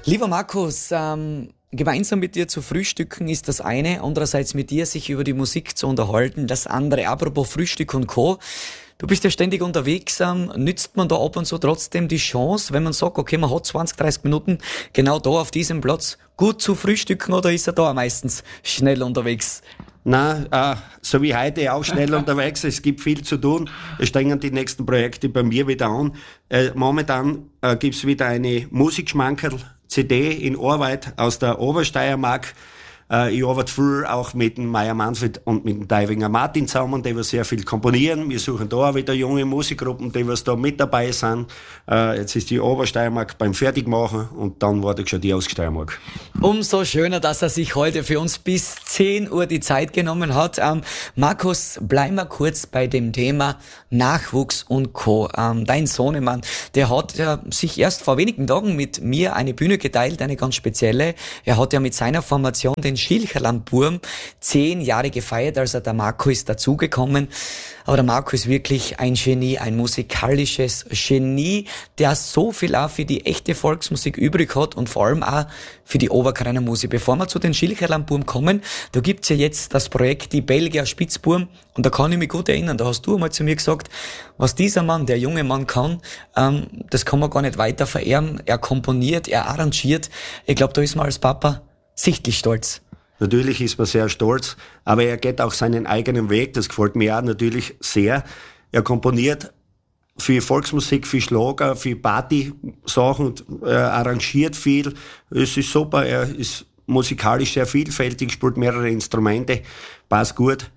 Lieber Markus, gemeinsam mit dir zu frühstücken ist das eine, andererseits mit dir sich über die Musik zu unterhalten, das andere. Apropos Frühstück und Co. Du bist ja ständig unterwegs, nützt man da ab und zu trotzdem die Chance, wenn man sagt, okay, man hat 20, 30 Minuten genau da auf diesem Platz gut zu frühstücken, oder ist er da meistens schnell unterwegs? Nein, so wie heute auch schnell unterwegs. Es gibt viel zu tun. Es stehen die nächsten Projekte bei mir wieder an. Momentan gibt's wieder eine Musikschmankerl-CD in Arbeit aus der Obersteiermark. Ich arbeite viel auch mit dem Meier Manfred und mit dem Deivinger Martin zusammen, die wir sehr viel komponieren. Wir suchen da auch wieder junge Musikgruppen, die was da mit dabei sind. Jetzt ist die Obersteiermark beim Fertigmachen und dann warte ich schon die Oststeiermark. Umso schöner, dass er sich heute für uns bis 10 Uhr die Zeit genommen hat. Markus, bleiben wir kurz bei dem Thema Nachwuchs und Co. Dein Sohnemann, der hat ja sich erst vor wenigen Tagen mit mir eine Bühne geteilt, eine ganz spezielle. Er hat ja mit seiner Formation den Schilcherlandburm 10 Jahre gefeiert, also der Marco ist dazugekommen. Aber der Marco ist wirklich ein Genie, ein musikalisches Genie, der so viel auch für die echte Volksmusik übrig hat und vor allem auch für die Oberkreiner Musik. Bevor wir zu den Schilcherlandburm kommen, da gibt's ja jetzt das Projekt Die Belgier Spitzburm und da kann ich mich gut erinnern, da hast du einmal zu mir gesagt, was dieser Mann, der junge Mann kann, das kann man gar nicht weiter verehren. Er komponiert, er arrangiert. Ich glaube, da ist man als Papa sichtlich stolz. Natürlich ist man sehr stolz, aber er geht auch seinen eigenen Weg. Das gefällt mir auch natürlich sehr. Er komponiert viel Volksmusik, viel Schlager, viel Party-Sachen, er arrangiert viel. Es ist super, er ist musikalisch sehr vielfältig, spielt mehrere Instrumente, passt gut.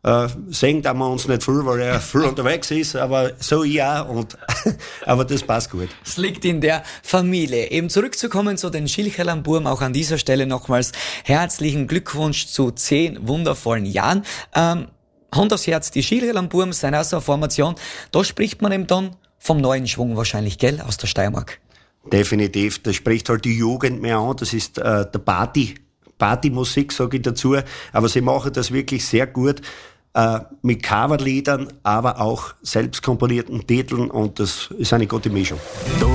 Singt haben wir uns nicht viel, weil er viel unterwegs ist, aber so ja, und aber das passt gut. Es liegt in der Familie. Eben zurückzukommen zu den Schilcherlandburm, auch an dieser Stelle nochmals herzlichen Glückwunsch zu 10 wundervollen Jahren. Hand aufs Herz, die Schilcherlandburm sind auch so eine Formation, da spricht man eben dann vom neuen Schwung wahrscheinlich, gell, aus der Steiermark. Definitiv, da spricht halt die Jugend mehr an, das ist der Partymusik, sage ich dazu, aber sie machen das wirklich sehr gut. Mit Coverliedern, aber auch selbst komponierten Titeln und das ist eine gute Mischung.